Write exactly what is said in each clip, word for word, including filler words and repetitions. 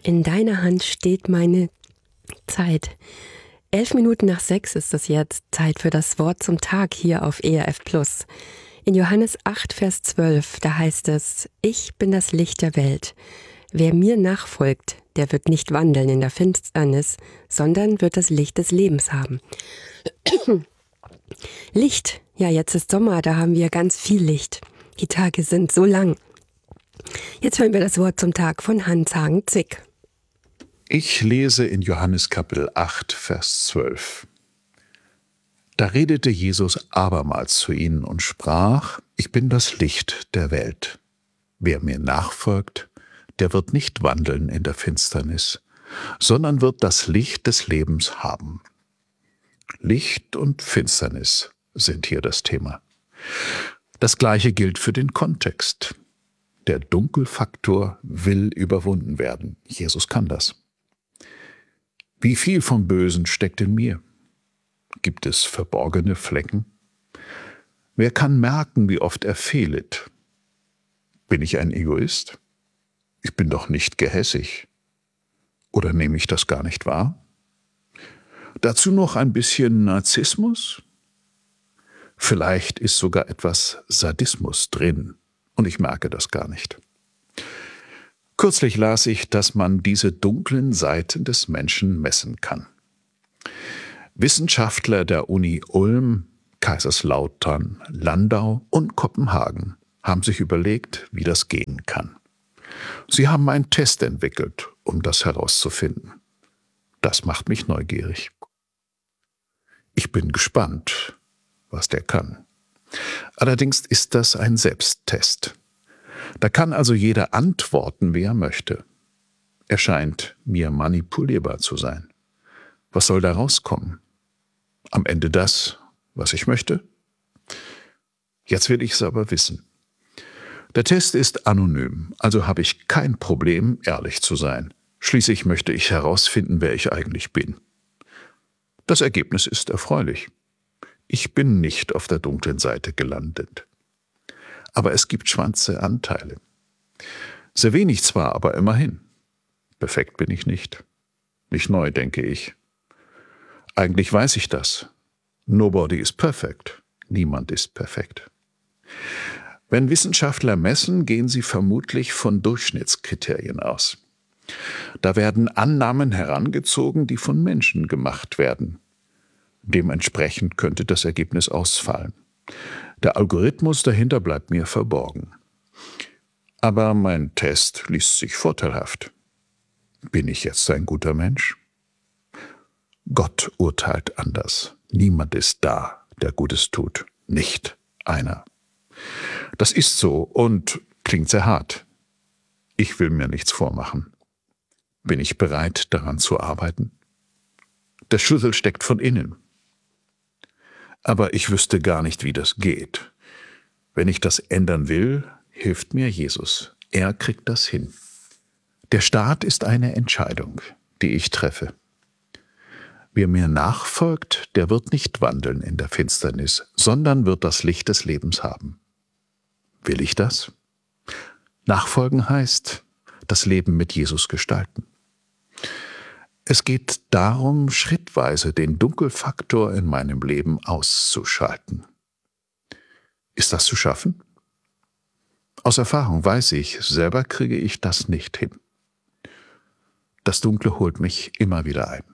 In deiner Hand steht meine Zeit. Elf Minuten nach sechs ist es jetzt. Zeit für das Wort zum Tag hier auf E R F Plus. In Johannes acht, Vers zwölf, da heißt es: Ich bin das Licht der Welt. Wer mir nachfolgt, der wird nicht wandeln in der Finsternis, sondern wird das Licht des Lebens haben. Licht. Ja, jetzt ist Sommer, da haben wir ganz viel Licht. Die Tage sind so lang. Jetzt hören wir das Wort zum Tag von Hans Hagen-Zick. Ich lese in Johannes Kapitel acht, Vers zwölf. Da redete Jesus abermals zu ihnen und sprach: Ich bin das Licht der Welt. Wer mir nachfolgt, der wird nicht wandeln in der Finsternis, sondern wird das Licht des Lebens haben. Licht und Finsternis sind hier das Thema. Das Gleiche gilt für den Kontext. Der Dunkelfaktor will überwunden werden. Jesus kann das. Wie viel vom Bösen steckt in mir? Gibt es verborgene Flecken? Wer kann merken, wie oft er fehlet? Bin ich ein Egoist? Ich bin doch nicht gehässig. Oder nehme ich das gar nicht wahr? Dazu noch ein bisschen Narzissmus? Vielleicht ist sogar etwas Sadismus drin und ich merke das gar nicht. Kürzlich las ich, dass man diese dunklen Seiten des Menschen messen kann. Wissenschaftler der Uni Ulm, Kaiserslautern, Landau und Kopenhagen haben sich überlegt, wie das gehen kann. Sie haben einen Test entwickelt, um das herauszufinden. Das macht mich neugierig. Ich bin gespannt, was der kann. Allerdings ist das ein Selbsttest. Da kann also jeder antworten, wie er möchte. Er scheint mir manipulierbar zu sein. Was soll da rauskommen? Am Ende das, was ich möchte? Jetzt will ich es aber wissen. Der Test ist anonym, also habe ich kein Problem, ehrlich zu sein. Schließlich möchte ich herausfinden, wer ich eigentlich bin. Das Ergebnis ist erfreulich. Ich bin nicht auf der dunklen Seite gelandet. Aber es gibt schwarze Anteile. Sehr wenig zwar, aber immerhin. Perfekt bin ich nicht. Nicht neu, denke ich. Eigentlich weiß ich das. Nobody is perfect. Niemand ist perfekt. Wenn Wissenschaftler messen, gehen sie vermutlich von Durchschnittskriterien aus. Da werden Annahmen herangezogen, die von Menschen gemacht werden. Dementsprechend könnte das Ergebnis ausfallen. Der Algorithmus dahinter bleibt mir verborgen. Aber mein Test liest sich vorteilhaft. Bin ich jetzt ein guter Mensch? Gott urteilt anders. Niemand ist da, der Gutes tut. Nicht einer. Das ist so und klingt sehr hart. Ich will mir nichts vormachen. Bin ich bereit, daran zu arbeiten? Der Schlüssel steckt von innen. Aber ich wüsste gar nicht, wie das geht. Wenn ich das ändern will, hilft mir Jesus. Er kriegt das hin. Der Start ist eine Entscheidung, die ich treffe. Wer mir nachfolgt, der wird nicht wandeln in der Finsternis, sondern wird das Licht des Lebens haben. Will ich das? Nachfolgen heißt, das Leben mit Jesus gestalten. Es geht darum, schrittweise den Dunkelfaktor in meinem Leben auszuschalten. Ist das zu schaffen? Aus Erfahrung weiß ich, selber kriege ich das nicht hin. Das Dunkle holt mich immer wieder ein.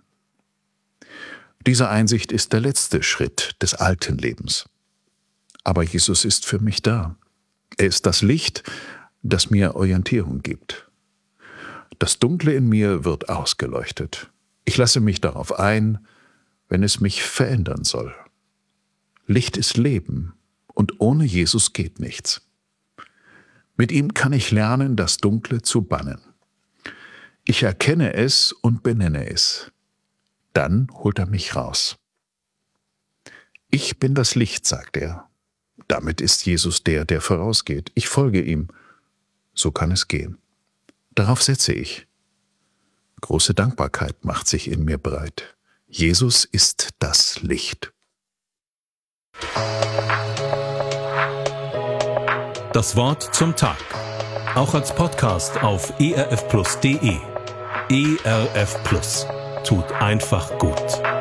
Diese Einsicht ist der letzte Schritt des alten Lebens. Aber Jesus ist für mich da. Er ist das Licht, das mir Orientierung gibt. Das Dunkle in mir wird ausgeleuchtet. Ich lasse mich darauf ein, wenn es mich verändern soll. Licht ist Leben und ohne Jesus geht nichts. Mit ihm kann ich lernen, das Dunkle zu bannen. Ich erkenne es und benenne es. Dann holt er mich raus. Ich bin das Licht, sagt er. Damit ist Jesus der, der vorausgeht. Ich folge ihm. So kann es gehen. Darauf setze ich. Große Dankbarkeit macht sich in mir breit. Jesus ist das Licht. Das Wort zum Tag. Auch als Podcast auf e r f plus punkt de. E R F Plus. Tut einfach gut.